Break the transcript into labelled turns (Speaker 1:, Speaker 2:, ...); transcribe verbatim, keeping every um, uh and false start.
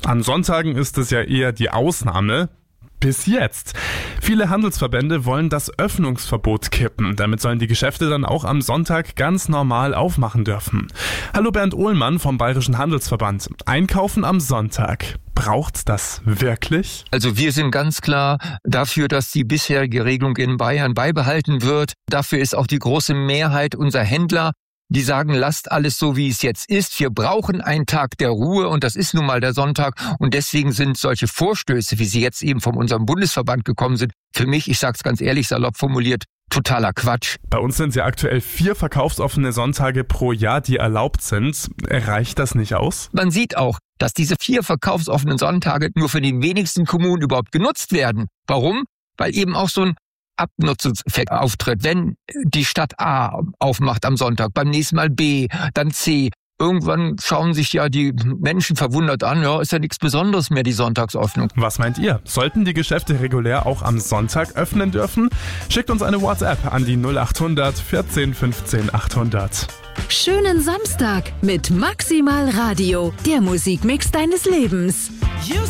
Speaker 1: An Sonntagen ist es ja eher die Ausnahme. Bis jetzt. Viele Handelsverbände wollen das Öffnungsverbot kippen. Damit sollen die Geschäfte dann auch am Sonntag ganz normal aufmachen dürfen. Hallo Bernd Ohlmann vom Bayerischen Handelsverband. Einkaufen am Sonntag. Braucht das wirklich?
Speaker 2: Also wir sind ganz klar dafür, dass die bisherige Regelung in Bayern beibehalten wird. Dafür ist auch die große Mehrheit unserer Händler. Die sagen, lasst alles so, wie es jetzt ist. Wir brauchen einen Tag der Ruhe und das ist nun mal der Sonntag. Und deswegen sind solche Vorstöße, wie sie jetzt eben von unserem Bundesverband gekommen sind, für mich, ich sag's ganz ehrlich, salopp formuliert, totaler Quatsch.
Speaker 1: Bei uns sind es ja aktuell vier verkaufsoffene Sonntage pro Jahr, die erlaubt sind. Reicht das nicht aus?
Speaker 2: Man sieht auch, dass diese vier verkaufsoffenen Sonntage nur für die wenigsten Kommunen überhaupt genutzt werden. Warum? Weil eben auch so ein Abnutzungseffekt auftritt. Wenn die Stadt A aufmacht am Sonntag, beim nächsten Mal B, dann C. Irgendwann schauen sich ja die Menschen verwundert an, ja, ist ja nichts Besonderes mehr, die Sonntagsöffnung.
Speaker 1: Was meint ihr? Sollten die Geschäfte regulär auch am Sonntag öffnen dürfen? Schickt uns eine WhatsApp an die null acht hundert vierzehn fünfzehn achthundert.
Speaker 3: Schönen Samstag mit Maximal Radio, der Musikmix deines Lebens.